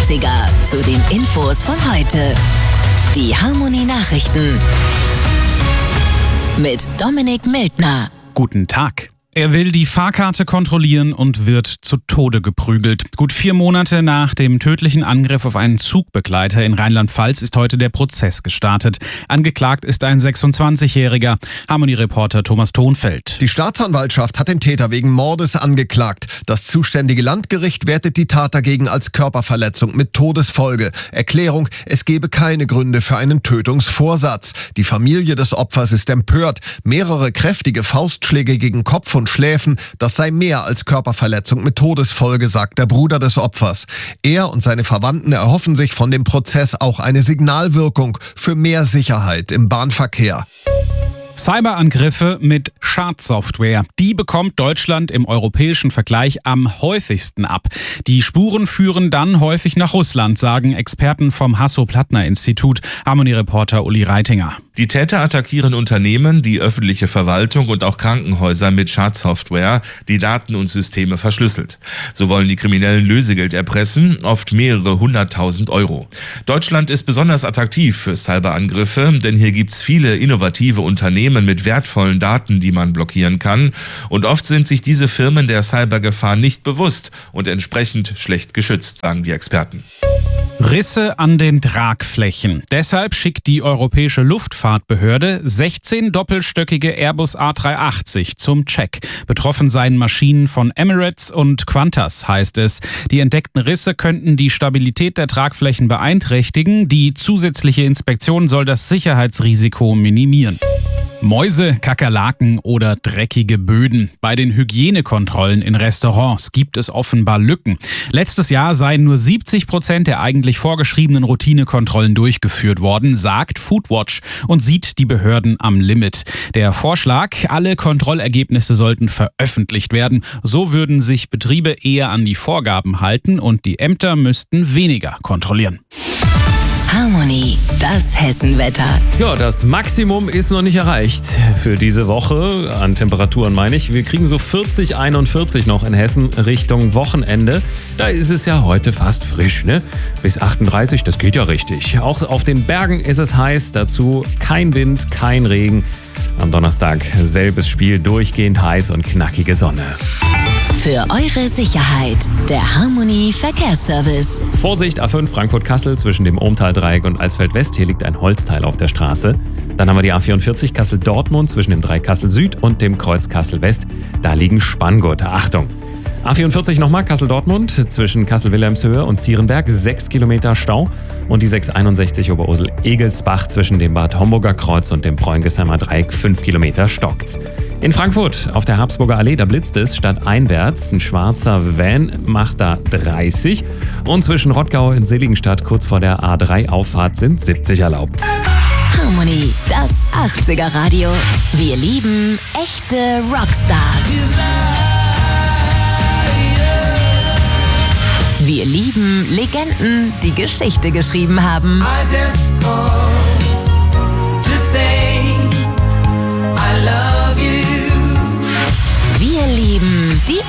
80er zu den Infos von heute. Die Harmony Nachrichten mit Dominik Mildner. Guten Tag. Er will die Fahrkarte kontrollieren und wird zu Tode geprügelt. Gut 4 Monate nach dem tödlichen Angriff auf einen Zugbegleiter in Rheinland-Pfalz ist heute der Prozess gestartet. Angeklagt ist ein 26-Jähriger. Harmony-Reporter Thomas Thonfeld. Die Staatsanwaltschaft hat den Täter wegen Mordes angeklagt. Das zuständige Landgericht wertet die Tat dagegen als Körperverletzung mit Todesfolge. Erklärung: Es gebe keine Gründe für einen Tötungsvorsatz. Die Familie des Opfers ist empört. Mehrere kräftige Faustschläge gegen Kopf und Schläfen, das sei mehr als Körperverletzung mit Todesfolge, sagt der Bruder des Opfers. Er und seine Verwandten erhoffen sich von dem Prozess auch eine Signalwirkung für mehr Sicherheit im Bahnverkehr. Cyberangriffe mit Schadsoftware. Die bekommt Deutschland im europäischen Vergleich am häufigsten ab. Die Spuren führen dann häufig nach Russland, sagen Experten vom Hasso-Plattner-Institut. Harmony-Reporter Uli Reitinger. Die Täter attackieren Unternehmen, die öffentliche Verwaltung und auch Krankenhäuser mit Schadsoftware, die Daten und Systeme verschlüsselt. So wollen die Kriminellen Lösegeld erpressen, oft mehrere 100.000 Euro. Deutschland ist besonders attraktiv für Cyberangriffe, denn hier gibt's viele innovative Unternehmen mit wertvollen Daten, die man blockieren kann. Und oft sind sich diese Firmen der Cybergefahr nicht bewusst und entsprechend schlecht geschützt, sagen die Experten. Risse an den Tragflächen. Deshalb schickt die Europäische Luftfahrtbehörde 16 doppelstöckige Airbus A380 zum Check. Betroffen seien Maschinen von Emirates und Qantas, heißt es. Die entdeckten Risse könnten die Stabilität der Tragflächen beeinträchtigen. Die zusätzliche Inspektion soll das Sicherheitsrisiko minimieren. Mäuse, Kakerlaken oder dreckige Böden. Bei den Hygienekontrollen in Restaurants gibt es offenbar Lücken. Letztes Jahr seien nur 70% der eigentlich vorgeschriebenen Routinekontrollen durchgeführt worden, sagt Foodwatch und sieht die Behörden am Limit. Der Vorschlag: alle Kontrollergebnisse sollten veröffentlicht werden. So würden sich Betriebe eher an die Vorgaben halten und die Ämter müssten weniger kontrollieren. Harmony, das Hessenwetter. Ja, das Maximum ist noch nicht erreicht für diese Woche, an Temperaturen meine ich. Wir kriegen so 40, 41 noch in Hessen Richtung Wochenende. Da ist es ja heute fast frisch, ne? Bis 38, das geht ja richtig. Auch auf den Bergen ist es heiß, dazu kein Wind, kein Regen. Am Donnerstag selbes Spiel, durchgehend heiß und knackige Sonne. Für eure Sicherheit, der Harmony Verkehrsservice. Vorsicht, A5 Frankfurt-Kassel zwischen dem Ohmtal-Dreieck und Alsfeld-West. Hier liegt ein Holzteil auf der Straße. Dann haben wir die A44 Kassel-Dortmund zwischen dem Dreieck Kassel-Süd und dem Kreuz Kassel-West. Da liegen Spanngurte. Achtung! A44 nochmal, Kassel-Dortmund, zwischen Kassel-Wilhelmshöhe und Zierenberg, 6 Kilometer Stau. Und die 661 Oberursel-Egelsbach zwischen dem Bad Homburger Kreuz und dem Preungesheimer Dreieck, 5 Kilometer stockt's. In Frankfurt auf der Habsburger Allee, da blitzt es stadteinwärts. Ein schwarzer Van macht da 30. Und zwischen Rottgau und Seligenstadt kurz vor der A3-Auffahrt sind 70 erlaubt. Harmony, das 80er Radio. Wir lieben echte Rockstars. Wir lieben Legenden, die Geschichte geschrieben haben.